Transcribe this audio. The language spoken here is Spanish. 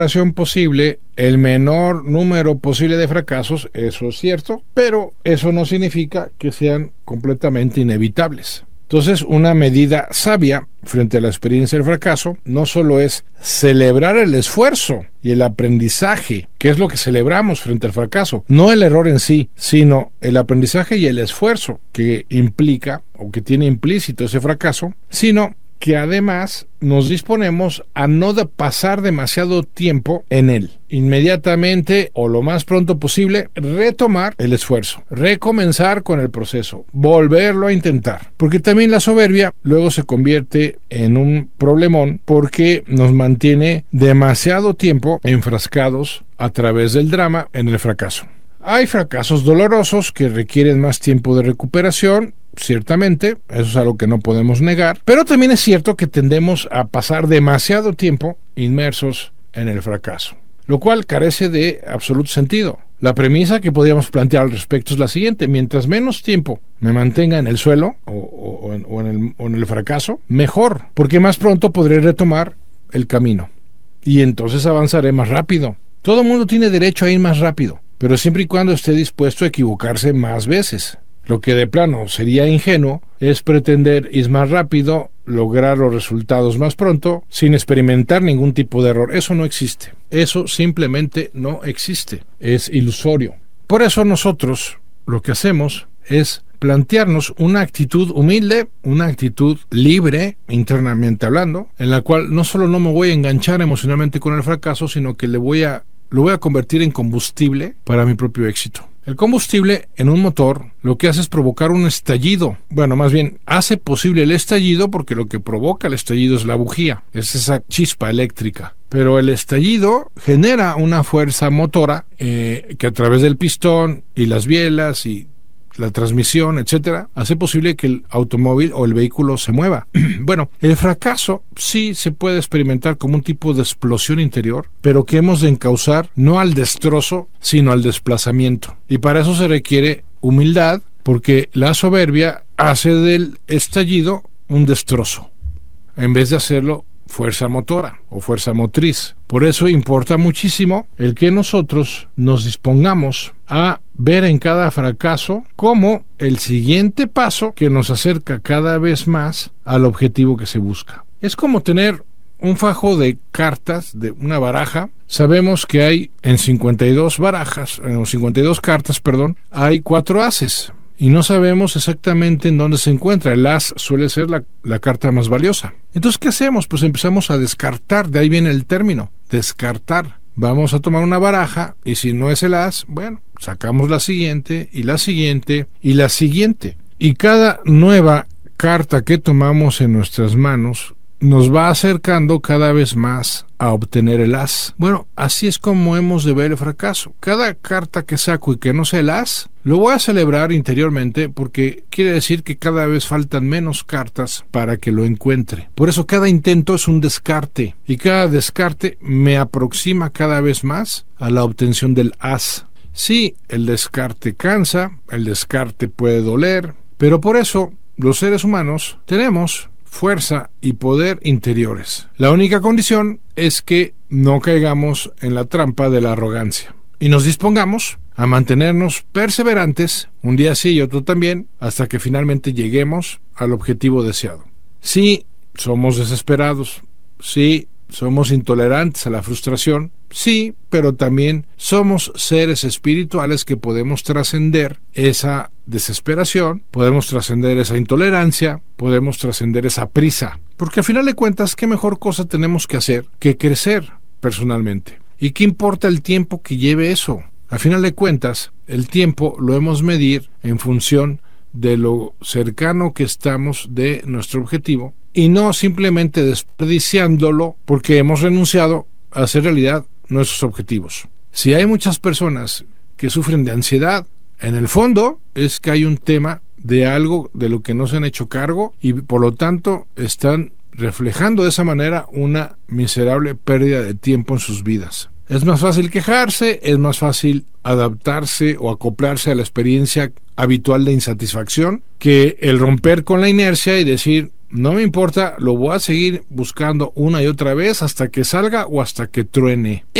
posible, el menor número posible de fracasos, eso es cierto, pero eso no significa que sean completamente inevitables. Entonces, una medida sabia frente a la experiencia del fracaso no solo es celebrar el esfuerzo y el aprendizaje, que es lo que celebramos frente al fracaso, no el error en sí, sino el aprendizaje y el esfuerzo que implica o que tiene implícito ese fracaso, sino que además nos disponemos a no pasar demasiado tiempo en él. Inmediatamente o lo más pronto posible, retomar el esfuerzo, recomenzar con el proceso, volverlo a intentar. Porque también la soberbia luego se convierte en un problemón porque nos mantiene demasiado tiempo enfrascados a través del drama en el fracaso. Hay fracasos dolorosos que requieren más tiempo de recuperación. Ciertamente, eso es algo que no podemos negar, pero también es cierto que tendemos a pasar demasiado tiempo inmersos en el fracaso, lo cual carece de absoluto sentido. La premisa que podríamos plantear al respecto es la siguiente: mientras menos tiempo me mantenga en el suelo o en el fracaso, mejor, porque más pronto podré retomar el camino y entonces avanzaré más rápido. Todo el mundo tiene derecho a ir más rápido, pero siempre y cuando esté dispuesto a equivocarse más veces. Lo que de plano sería ingenuo es pretender ir más rápido, lograr los resultados más pronto, sin experimentar ningún tipo de error. Eso no existe. Eso simplemente no existe. Es ilusorio. Por eso nosotros lo que hacemos es plantearnos una actitud humilde, una actitud libre, internamente hablando, en la cual no solo no me voy a enganchar emocionalmente con el fracaso, sino que lo voy a convertir en combustible para mi propio éxito. El combustible en un motor lo que hace es provocar un estallido. Bueno, más bien, hace posible el estallido porque lo que provoca el estallido es la bujía, es esa chispa eléctrica. Pero el estallido genera una fuerza motora que a través del pistón y las bielas y la transmisión, etcétera, hace posible que el automóvil o el vehículo se mueva. Bueno, el fracaso sí se puede experimentar como un tipo de explosión interior, pero que hemos de encauzar no al destrozo, sino al desplazamiento. Y para eso se requiere humildad, porque la soberbia hace del estallido un destrozo, en vez de hacerlo fuerza motora o fuerza motriz. Por eso importa muchísimo el que nosotros nos dispongamos a ver en cada fracaso como el siguiente paso que nos acerca cada vez más al objetivo que se busca. Es como tener un fajo de cartas, de una baraja. Sabemos que hay en 52 cartas, hay 4 ases. Y no sabemos exactamente en dónde se encuentra. El as suele ser la carta más valiosa. Entonces, ¿qué hacemos? Pues empezamos a descartar. De ahí viene el término, descartar. Vamos a tomar una baraja y si no es el as, bueno, sacamos la siguiente y la siguiente y la siguiente. Y cada nueva carta que tomamos en nuestras manos nos va acercando cada vez más a obtener el as. Bueno, así es como hemos de ver el fracaso. Cada carta que saco y que no sea el as, lo voy a celebrar interiormente porque quiere decir que cada vez faltan menos cartas para que lo encuentre. Por eso cada intento es un descarte y cada descarte me aproxima cada vez más a la obtención del as. Sí, el descarte cansa, el descarte puede doler, pero por eso los seres humanos tenemos fuerza y poder interiores. La única condición es que no caigamos en la trampa de la arrogancia y nos dispongamos a mantenernos perseverantes, un día sí y otro también, hasta que finalmente lleguemos al objetivo deseado. Sí, somos desesperados, sí, somos intolerantes a la frustración, sí, pero también somos seres espirituales que podemos trascender esa desesperación, podemos trascender esa intolerancia, podemos trascender esa prisa. Porque al final de cuentas, ¿qué mejor cosa tenemos que hacer que crecer personalmente? ¿Y qué importa el tiempo que lleve eso? Al final de cuentas, el tiempo lo hemos medir en función de lo cercano que estamos de nuestro objetivo y no simplemente desperdiciándolo porque hemos renunciado a hacer realidad nuestros objetivos. Si hay muchas personas que sufren de ansiedad, en el fondo es que hay un tema de algo de lo que no se han hecho cargo y por lo tanto están reflejando de esa manera una miserable pérdida de tiempo en sus vidas. Es más fácil quejarse, es más fácil adaptarse o acoplarse a la experiencia habitual de insatisfacción que el romper con la inercia y decir, no me importa, lo voy a seguir buscando una y otra vez hasta que salga o hasta que truene.